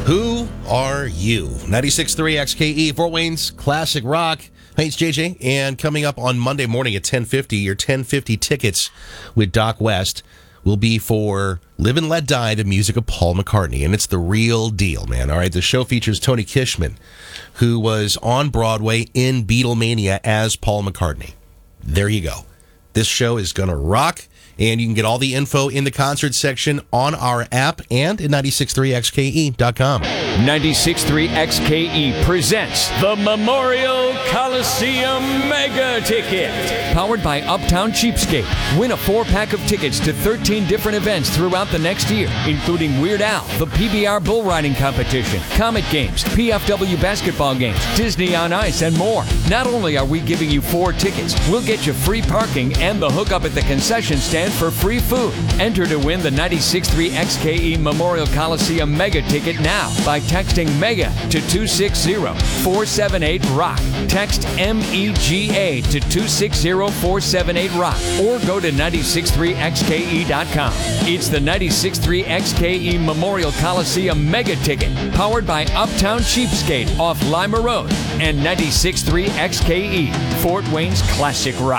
Who are you? 96.3 XKE, Fort Wayne's Classic Rock. Hey, it's JJ, and coming up on Monday morning at 10:50, your 10:50 tickets with Doc West will be for Live and Let Die, the music of Paul McCartney, and it's the real deal, man. All right, the show features Tony Kishman, who was on Broadway in Beatlemania as Paul McCartney. There you go. This show is going to rock, and you can get all the info in the concert section on our app and at 963xke.com. 96.3 XKE presents the Memorial Coliseum Mega Ticket. Powered by Uptown Cheapskate. Win a 4-pack of tickets to 13 different events throughout the next year, including Weird Al, the PBR Bull Riding Competition, Comet Games, PFW Basketball Games, Disney on Ice, and more. Not only are we giving you 4 tickets, we'll get you free parking and the hookup at the concession stand for free food. Enter to win the 96.3 XKE Memorial Coliseum Mega Ticket now by texting MEGA to 260-478-ROCK. Text MEGA to 260-478-ROCK or go to 963xke.com. It's the 96.3 XKE Memorial Coliseum Mega Ticket, powered by Uptown Cheapskate off Lima Road and 96.3 XKE, Fort Wayne's Classic Rock.